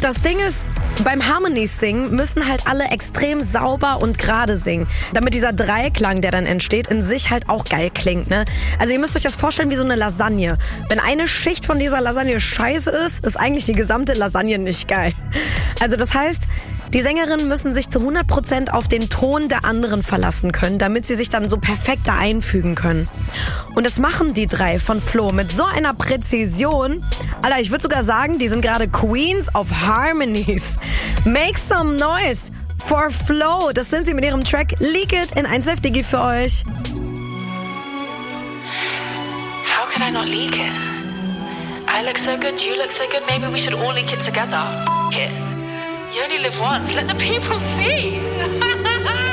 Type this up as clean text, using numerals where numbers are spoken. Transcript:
Das Ding ist, beim Harmony-Singen müssen halt alle extrem sauber und gerade singen, damit dieser Dreiklang, der dann entsteht, in sich halt auch geil klingt, ne? Also ihr müsst euch das vorstellen wie so eine Lasagne. Wenn eine Schicht von dieser Lasagne scheiße ist eigentlich die gesamte Lasagne nicht geil. Also das heißt, die Sängerinnen müssen sich zu 100% auf den Ton der anderen verlassen können, damit sie sich dann so perfekt da einfügen können. Und das machen die drei von Flo mit so einer Präzision. Alter, ich würde sogar sagen, die sind gerade Queens of Harmonies. Make some noise for Flo. Das sind sie mit ihrem Track Leak It in 1Live Digi für euch. How could I not leak it? I look so good, you look so good, maybe we should all leak it together. F*** it. You only live once, let the people see.